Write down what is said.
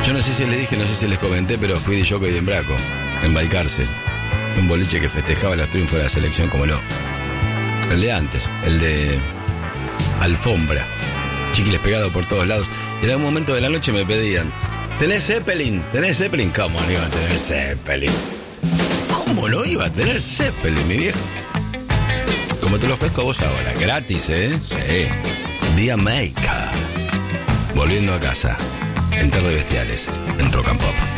Yo no sé si les dije, no sé si les comenté, pero fui de jockey de Embraco, en Balcarce. Un boliche que festejaba los triunfos de la selección como no. El de antes, el de alfombra. Chiquiles pegados por todos lados. Y en algún momento de la noche me pedían: ¿tenés Zeppelin? ¿Tenés Zeppelin? ¿Cómo no iba a tener Zeppelin? ¿Cómo no iba a tener Zeppelin, mi viejo? Como te lo ofrezco a vos ahora, gratis, ¿eh? Sí. Día Maker. Volviendo a casa, en Tarde Bestiales, en Rock and Pop.